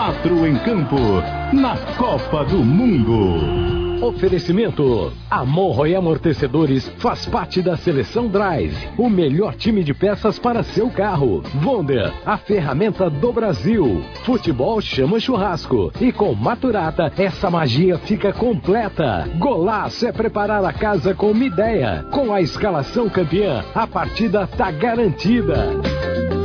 4 em campo, na Copa do Mundo. Oferecimento: Amorro e Amortecedores faz parte da Seleção Drive, o melhor time de peças para seu carro. Wonder, a ferramenta do Brasil. Futebol chama churrasco e com Maturata essa magia fica completa. Golaço é preparar a casa com uma ideia. Com a escalação campeã, a partida tá garantida.